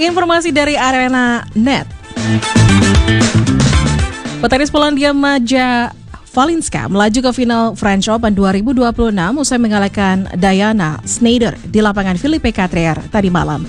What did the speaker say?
Informasi dari Arena Net. Petenis Polandia Maja Valinska melaju ke final French Open 2026 usai mengalahkan Diana Schneider di lapangan Philippe Chatrier tadi malam.